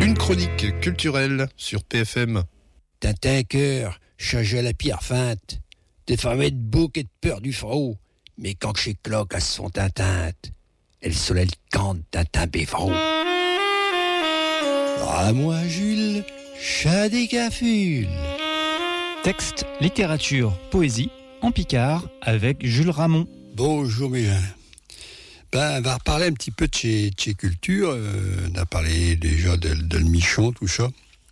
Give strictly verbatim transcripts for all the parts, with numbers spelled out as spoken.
Une chronique culturelle sur P F M. Tintin cœur, change à la pierre feinte, des femmes de bouc et de peur du front, mais quand chez cloque à son tintinte, elle soleil cante Tintin bévron. À moi Jules, chat des cafules. Texte, littérature, poésie, en picard, avec Jules Ramon. Bonjour mes gens. Ben, on va reparler un petit peu de chez, de chez Culture. Euh, on a parlé déjà de, de le Michon, tout ça.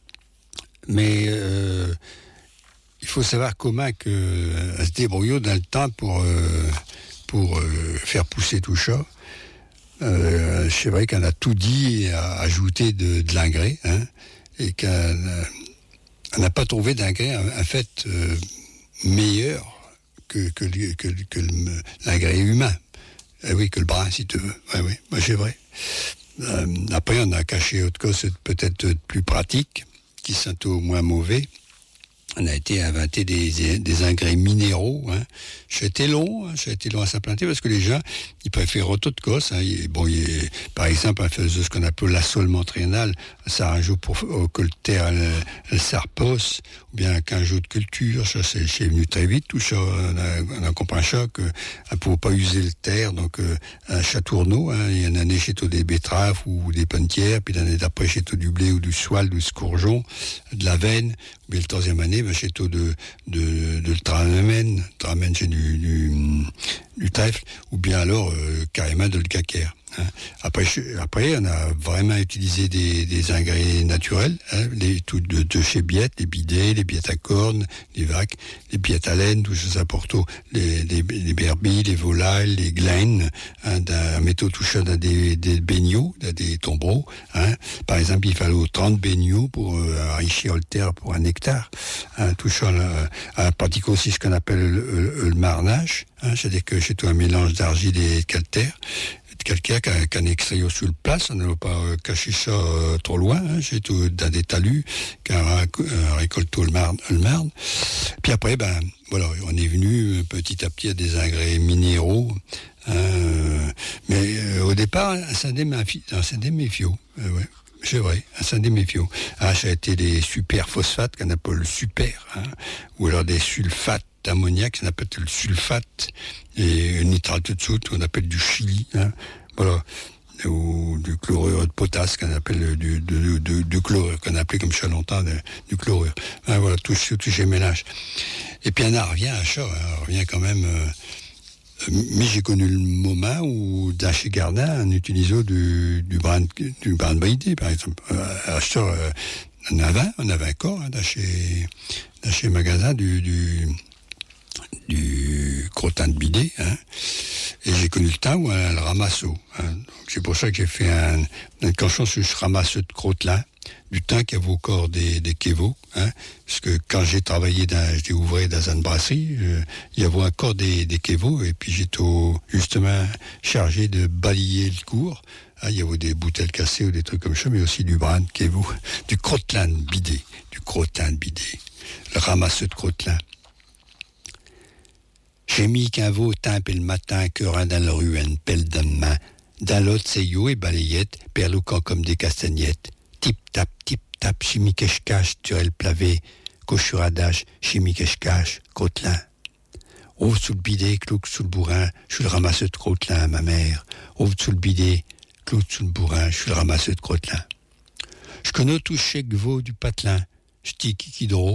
Mais euh, il faut savoir comment que, euh, elle se débrouille dans le temps pour, euh, pour euh, faire pousser tout ça. Euh, c'est vrai qu'on a tout dit et a ajouté de, de l'engrais, hein, et qu'on n'a pas trouvé d'engrais en, en fait euh, meilleur que, que, que, que le, l'engrais humain. Eh oui, que le bras, si tu veux. Oui, oui, ben, c'est vrai. Euh, après, on a caché autre chose peut-être plus pratique, qui sont au moins mauvais. On a été inventé des, des engrais minéraux. Hein. Ça a été long, hein, ça a été long à s'implanter parce que les gens, ils préfèrent autre chose. Hein. Bon, il, par exemple, on faisait ce qu'on appelle l'assolement triennal. Ça rajoute pour que le terre, le, le sarpos, ou bien qu'un jeu de culture. Ça, c'est, c'est venu très vite, tout ça. On a, on a compris ça qu'on ne pouvait pas user le terre. Donc, euh, un chatourneau, hein, il y en a un chez des betteraves ou des pentières, puis l'année d'après chez du blé ou du soile, du scourgeon, de la veine. Mais le troisième année, ben, chez de, de, de le tramen, tramen c'est du, du, du trèfle, ou bien alors euh, carrément de le calcaire. Hein. Après, après, on a vraiment utilisé des, des engrais naturels, hein, les, tout de, de chez Biette, les bidets, les billettes à cornes, les vaques, les billettes à laine, tout ça, pour les, les, les berbilles, les volailles, les glaines, hein, d'un métaux touchant dans des, des baignots, dans des tombereaux. Hein. Par exemple, il fallait trente baignots pour euh, enrichir le terre pour un hectare. Hein, touchant à pratique aussi ce qu'on appelle le, le, le marnage, hein, c'est-à-dire que c'est tout un mélange d'argile et de calcaire. Quelqu'un qui a, qui a un extrait sur le place, on ne va pas euh, cacher ça euh, trop loin, hein, c'est tout dans des talus, qui a euh, récolté le marne, le marne. Puis après, ben, voilà, on est venu euh, petit à petit à des engrais minéraux, hein, euh, mais euh, au départ, un syndé méfio, euh, ouais. C'est vrai, un syndé méfio. Ah, ça a été des super phosphates qu'on appelle le super, hein, ou alors des sulfates d'ammoniac, qu'on appelle le sulfate, et nitral tout de suite, qu'on appelle du chili, hein, voilà, ou du chlorure de potasse, qu'on appelle du, du, du, du chlorure, qu'on appelait comme ça longtemps, de, du chlorure. Hein, voilà, tous tout ces mélanges. Et puis on en revient à ça, hein, on revient quand même... Euh, mais j'ai connu le moment où, dans chez Gardin, on utilisait du, du bran, du bran de bridé, par exemple. Euh, à ça, euh, on avait, on avait encore, hein, dans chez, dans chez magasin, du, du, du crottin de bidet, hein. Et j'ai connu le temps où on le ramasso, hein. Donc c'est pour ça que j'ai fait un, une canson sur ce ramasseux de crottelin, du temps qu'il y avait encore des, des kévos, hein. Parce que quand j'ai travaillé dans, j'étais ouvrier dans une brasserie, euh, il y avait encore des, des kévos, et puis j'étais au, justement chargé de balayer le cours. Hein, il y avait des bouteilles cassées ou des trucs comme ça, mais aussi du bran de kévo, du crottelin de bidet, du crottin de bidet, le ramasseux de crottelin. J'ai mis qu'un veau timpe le matin, cœurin dans la rue, une pelle dans la main. Dans l'autre, c'est yo et balayette, perlouquant comme des castagnettes. Tip-tap, tip-tap, chimie cache-cache, turel plavé, cochuradage, chimie cache-cache, crottelin. Ouvre sous le bidet, clouque sous le bourrin, je suis le ramasseur de crottelin, ma mère. Ouvre sous le bidet, clouque sous le bourrin, je suis le ramasseur de crottelin. Je connais tout chèque veau du patelin, je dis kikidro.